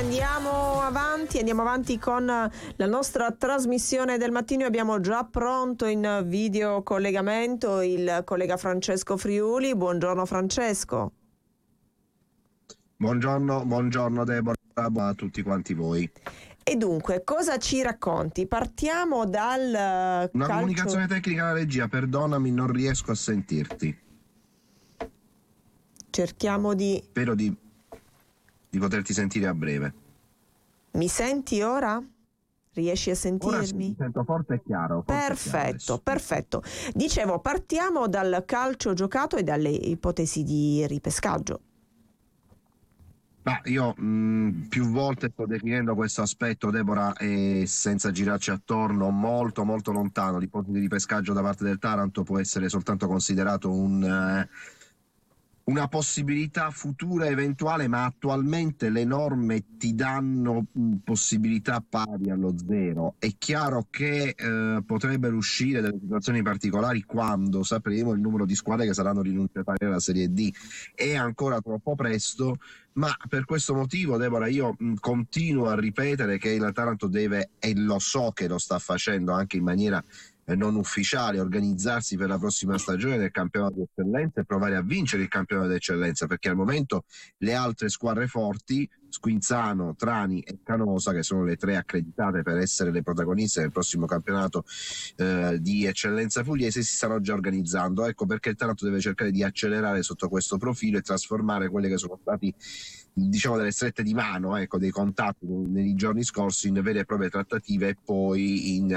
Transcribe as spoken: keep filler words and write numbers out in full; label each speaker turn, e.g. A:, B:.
A: andiamo avanti, andiamo avanti con la nostra trasmissione del mattino. Abbiamo già pronto in video collegamento il collega Francesco Friuli. Buongiorno Francesco.
B: Buongiorno, buongiorno Deborah, a tutti quanti voi.
A: E dunque, cosa ci racconti? Partiamo dal
B: Una
A: calcio...
B: comunicazione tecnica alla regia, perdonami, non riesco a sentirti.
A: Cerchiamo di...
B: Spero di, di poterti sentire a breve.
A: Mi senti ora? Riesci a sentirmi?
B: Ora sì, mi sento forte e chiaro. Forte
A: Perfetto,
B: e chiaro
A: perfetto. Dicevo, partiamo dal calcio giocato e dalle ipotesi di ripescaggio.
B: Ma io mh, più volte sto definendo questo aspetto, Deborah, e senza girarci attorno, molto molto lontano. L'ipotesi di pescaggio da parte del Taranto può essere soltanto considerato un... Eh, una possibilità futura eventuale, ma attualmente le norme ti danno mh, possibilità pari allo zero. È chiaro che eh, potrebbero uscire delle situazioni particolari quando sapremo il numero di squadre che saranno rinunciatarie alla Serie D. È ancora troppo presto, ma per questo motivo, Deborah, io mh, continuo a ripetere che il Taranto deve, e lo so che lo sta facendo anche in maniera non ufficiale, organizzarsi per la prossima stagione del campionato di eccellenza e provare a vincere il campionato di eccellenza, perché al momento le altre squadre forti, Squinzano, Trani e Canosa, che sono le tre accreditate per essere le protagoniste del prossimo campionato eh, di eccellenza pugliese, si stanno già organizzando. Ecco perché il Taranto deve cercare di accelerare sotto questo profilo e trasformare quelle che sono stati, diciamo, delle strette di mano, ecco, dei contatti nei giorni scorsi in vere e proprie trattative e poi in